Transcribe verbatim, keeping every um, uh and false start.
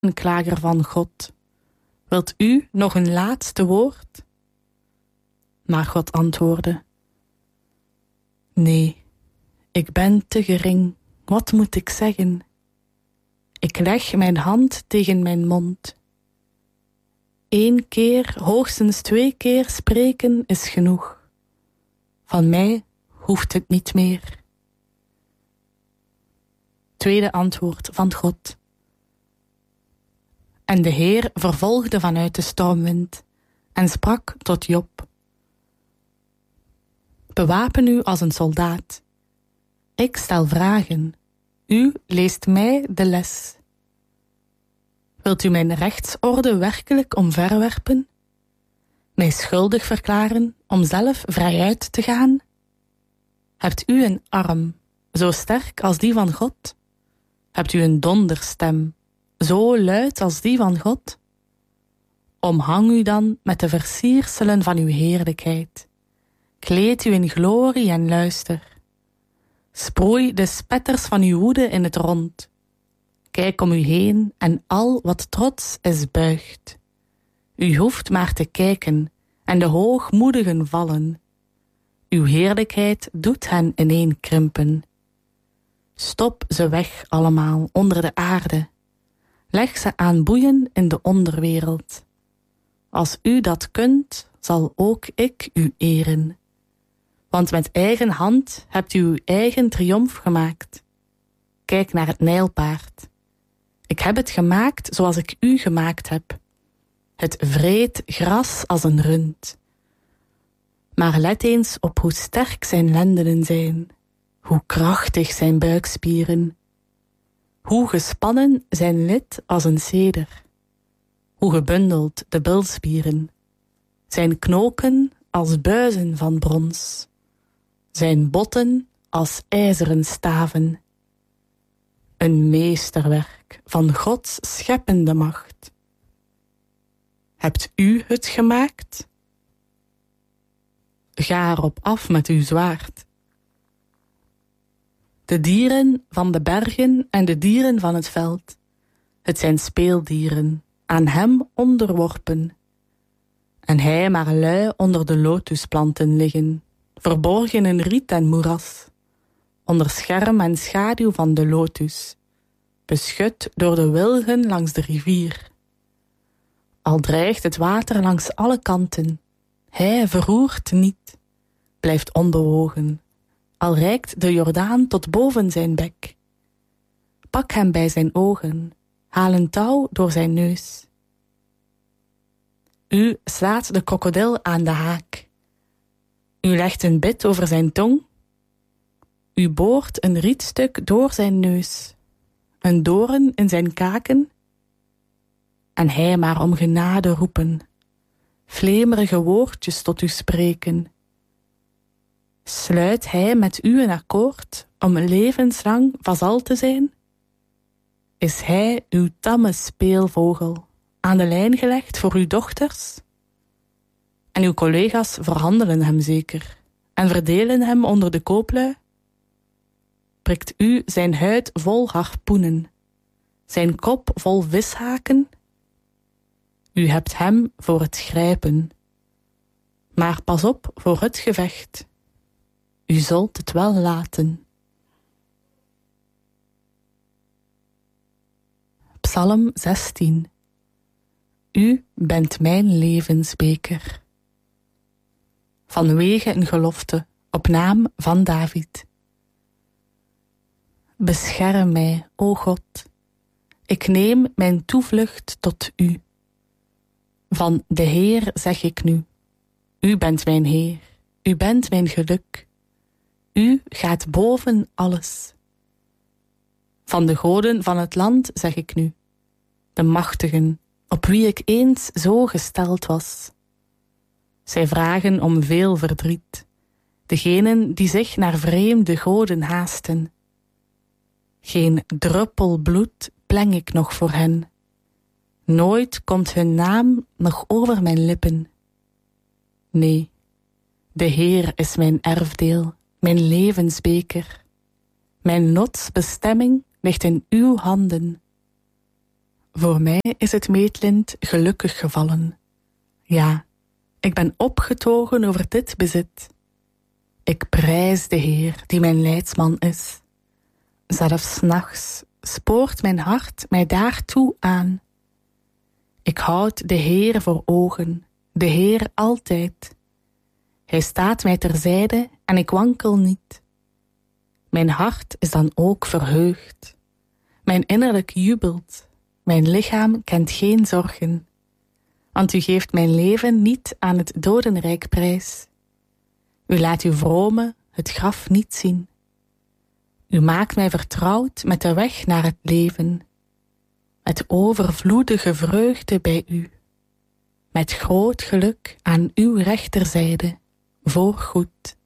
Een klager van God. Wilt u nog een laatste woord? Maar God antwoordde: Nee, ik ben te gering. Wat moet ik zeggen? Ik leg mijn hand tegen mijn mond. Eén keer, hoogstens twee keer spreken is genoeg. Van mij hoeft het niet meer. Tweede antwoord van God. En de Heer vervolgde vanuit de stormwind en sprak tot Job: Bewapen u als een soldaat. Ik stel vragen. U leest mij de les. Wilt u mijn rechtsorde werkelijk omverwerpen? Mij schuldig verklaren om zelf vrijuit te gaan? Hebt u een arm zo sterk als die van God? Hebt u een donderstem zo luid als die van God? Omhang u dan met de versierselen van uw heerlijkheid. Kleed u in glorie en luister. Sproei de spetters van uw woede in het rond. Kijk om u heen en al wat trots is buigt. U hoeft maar te kijken en de hoogmoedigen vallen. Uw heerlijkheid doet hen ineenkrimpen. Stop ze weg allemaal onder de aarde. Leg ze aan boeien in de onderwereld. Als u dat kunt, zal ook ik u eren. Want met eigen hand hebt u uw eigen triomf gemaakt. Kijk naar het Nijlpaard. Ik heb het gemaakt zoals ik u gemaakt heb. Het vreet gras als een rund. Maar let eens op hoe sterk zijn lendenen zijn. Hoe krachtig zijn buikspieren. Hoe gespannen zijn lid als een ceder. Hoe gebundeld de bilspieren. Zijn knoken als buizen van brons. Zijn botten als ijzeren staven. Een meesterwerk van Gods scheppende macht. Hebt u het gemaakt? Ga erop af met uw zwaard. De dieren van de bergen en de dieren van het veld. Het zijn speeldieren, aan hem onderworpen. En hij maar lui onder de lotusplanten liggen, verborgen in riet en moeras, onder scherm en schaduw van de lotus, beschut door de wilgen langs de rivier. Al dreigt het water langs alle kanten, hij verroert niet, blijft onbewogen, al reikt de Jordaan tot boven zijn bek. Pak hem bij zijn ogen, haal een touw door zijn neus. U slaat de krokodil aan de haak. U legt een bit over zijn tong. U boort een rietstuk door zijn neus, een doorn in zijn kaken. En hij maar om genade roepen, vlemerige woordjes tot u spreken. Sluit hij met u een akkoord om levenslang vazal te zijn? Is hij uw tamme speelvogel aan de lijn gelegd voor uw dochters? En uw collega's verhandelen hem zeker en verdelen hem onder de kooplui? Prikt u zijn huid vol harpoenen, zijn kop vol vishaken? U hebt hem voor het grijpen, maar pas op voor het gevecht. U zult het wel laten. Psalm zestien. U bent mijn levensbeker. Vanwege een gelofte op naam van David. Bescherm mij, o God. Ik neem mijn toevlucht tot u. Van de Heer zeg ik nu. U bent mijn Heer. U bent mijn geluk. U gaat boven alles. Van de goden van het land zeg ik nu. De machtigen, op wie ik eens zo gesteld was. Zij vragen om veel verdriet. Degenen die zich naar vreemde goden haasten. Geen druppel bloed pleng ik nog voor hen. Nooit komt hun naam nog over mijn lippen. Nee, de Heer is mijn erfdeel, mijn levensbeker. Mijn lotsbestemming ligt in uw handen. Voor mij is het meetlint gelukkig gevallen. Ja, ik ben opgetogen over dit bezit. Ik prijs de Heer die mijn leidsman is. Zelfs 's nachts spoort mijn hart mij daartoe aan. Ik houd de Heer voor ogen, de Heer altijd. Hij staat mij terzijde en ik wankel niet. Mijn hart is dan ook verheugd. Mijn innerlijk jubelt. Mijn lichaam kent geen zorgen. Want u geeft mijn leven niet aan het dodenrijk prijs. U laat uw vrome het graf niet zien. U maakt mij vertrouwd met de weg naar het leven. Met overvloedige vreugde bij u. Met groot geluk aan uw rechterzijde, voorgoed.